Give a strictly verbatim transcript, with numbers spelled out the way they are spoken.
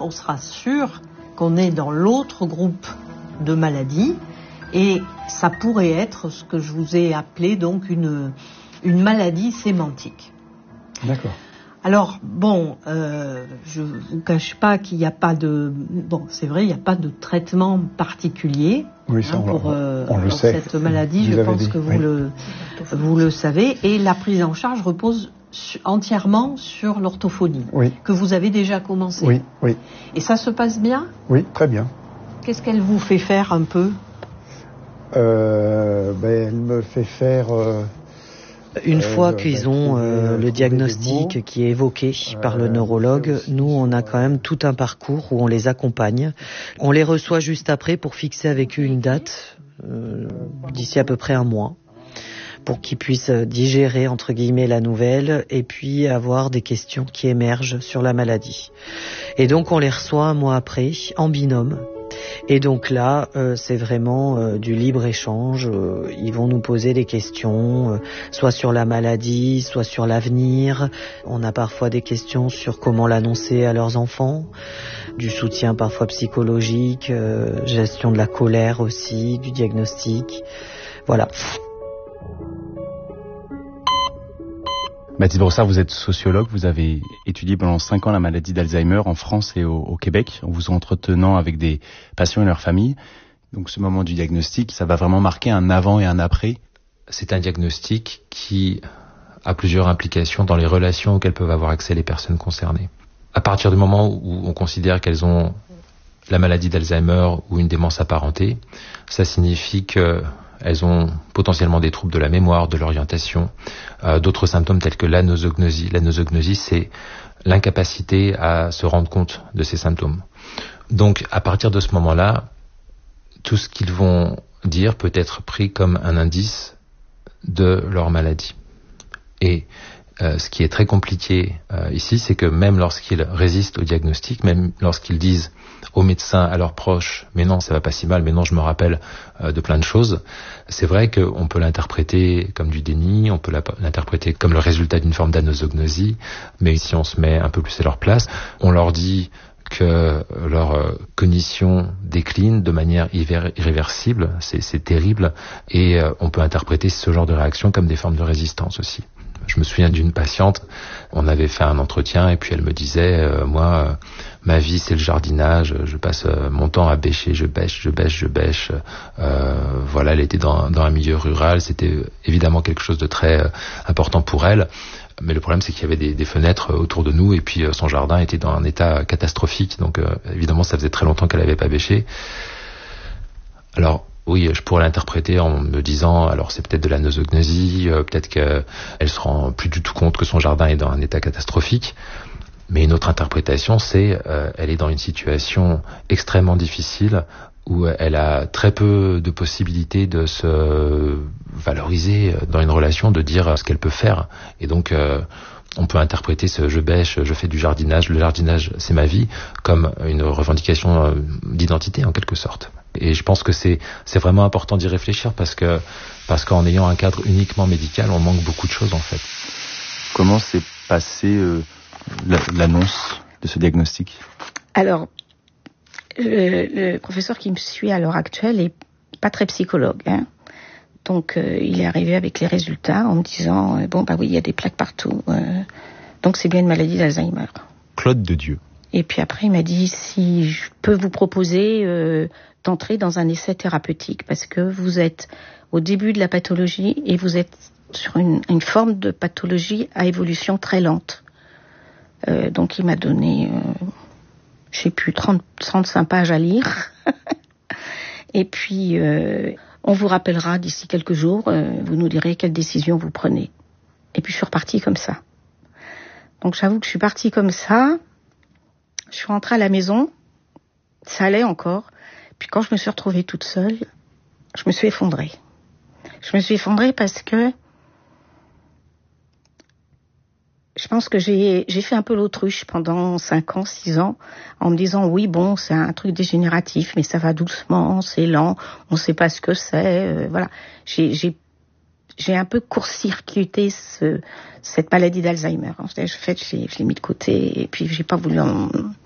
on sera sûr qu'on est dans l'autre groupe de maladies et ça pourrait être ce que je vous ai appelé donc une, une maladie sémantique. D'accord. Alors, bon, euh, je ne vous cache pas qu'il n'y a pas de... Bon, c'est vrai, il n'y a pas de traitement particulier oui, ça, hein, on, pour, euh, on le pour sait. cette maladie. Vous je pense dit. que vous, oui. le, vous le savez. Et la prise en charge repose su- entièrement sur l'orthophonie, oui. que vous avez déjà commencé. Oui, oui. Et ça se passe bien ? Oui, très bien. Qu'est-ce qu'elle vous fait faire un peu ? euh, ben, Elle me fait faire... Euh... Une euh, fois bah, qu'ils ont euh, le diagnostic qui est évoqué euh, par le neurologue, nous on a quand même tout un parcours où on les accompagne. On les reçoit juste après pour fixer avec eux une date, euh, d'ici à peu près un mois, pour qu'ils puissent digérer entre guillemets la nouvelle et puis avoir des questions qui émergent sur la maladie. Et donc on les reçoit un mois après en binôme. Et donc là, euh, c'est vraiment euh, du libre-échange. Euh, ils vont nous poser des questions, euh, soit sur la maladie, soit sur l'avenir. On a parfois des questions sur comment l'annoncer à leurs enfants, du soutien parfois psychologique, euh, gestion de la colère aussi, du diagnostic. Voilà. Mathilde Brossard, vous êtes sociologue, vous avez étudié pendant cinq ans la maladie d'Alzheimer en France et au, au Québec, en vous entretenant avec des patients et leurs familles. Donc ce moment du diagnostic, ça va vraiment marquer un avant et un après. C'est un diagnostic qui a plusieurs implications dans les relations auxquelles peuvent avoir accès les personnes concernées. À partir du moment où on considère qu'elles ont la maladie d'Alzheimer ou une démence apparentée, ça signifie que elles ont potentiellement des troubles de la mémoire, de l'orientation, euh, d'autres symptômes tels que l'anosognosie. L'anosognosie, c'est l'incapacité à se rendre compte de ces symptômes. Donc, à partir de ce moment-là, tout ce qu'ils vont dire peut être pris comme un indice de leur maladie. Et euh, ce qui est très compliqué euh, ici, c'est que même lorsqu'ils résistent au diagnostic, même lorsqu'ils disent aux médecins, à leurs proches, mais non, ça va pas si mal, mais non, je me rappelle euh, de plein de choses. C'est vrai qu'on peut l'interpréter comme du déni, on peut l'interpréter comme le résultat d'une forme d'anosognosie, mais si on se met un peu plus à leur place, on leur dit que leur euh, cognition décline de manière irréversible, c'est, c'est terrible, et euh, on peut interpréter ce genre de réaction comme des formes de résistance aussi. Je me souviens d'une patiente, on avait fait un entretien et puis elle me disait, euh, moi, euh, ma vie c'est le jardinage, je passe euh, mon temps à bêcher, je bêche, je bêche, je bêche. Euh, voilà, elle était dans, dans un milieu rural, c'était évidemment quelque chose de très euh, important pour elle. Mais le problème c'est qu'il y avait des, des fenêtres autour de nous et puis euh, son jardin était dans un état catastrophique. Donc euh, évidemment ça faisait très longtemps qu'elle n'avait pas bêché. Alors, oui, je pourrais l'interpréter en me disant, alors c'est peut-être de la nosognosie, euh, peut-être qu'elle se rend plus du tout compte que son jardin est dans un état catastrophique. Mais une autre interprétation, c'est euh, elle est dans une situation extrêmement difficile où elle a très peu de possibilités de se valoriser dans une relation, de dire ce qu'elle peut faire. Et donc, euh, on peut interpréter ce « je bêche, je fais du jardinage, le jardinage c'est ma vie » comme une revendication d'identité en quelque sorte. Et je pense que c'est c'est vraiment important d'y réfléchir parce que parce qu'en ayant un cadre uniquement médical, on manque beaucoup de choses en fait. Comment s'est passée euh, l'annonce de ce diagnostic ? Alors, le, le professeur qui me suit à l'heure actuelle est pas très psychologue, hein. Donc euh, il est arrivé avec les résultats en me disant euh, bon bah oui il y a des plaques partout, euh, donc c'est bien une maladie d'Alzheimer. Claude de Dieu. Et puis après il m'a dit si je peux vous proposer euh, d'entrer dans un essai thérapeutique parce que vous êtes au début de la pathologie et vous êtes sur une, une forme de pathologie à évolution très lente. Euh, donc il m'a donné, euh, je sais plus, trente, trente-cinq pages à lire. Et puis euh, on vous rappellera d'ici quelques jours, euh, vous nous direz quelle décision vous prenez. Et puis je suis repartie comme ça. Donc j'avoue que je suis partie comme ça. Je suis rentrée à la maison, ça allait encore. Puis quand je me suis retrouvée toute seule, je me suis effondrée. Je me suis effondrée parce que je pense que j'ai, j'ai fait un peu l'autruche pendant cinq ans, six ans, en me disant oui, bon, c'est un truc dégénératif, mais ça va doucement, c'est lent, on ne sait pas ce que c'est, euh, voilà. J'ai, j'ai, j'ai un peu court-circuité ce, cette maladie d'Alzheimer. En fait, je l'ai, je l'ai mis de côté et puis j'ai pas voulu en,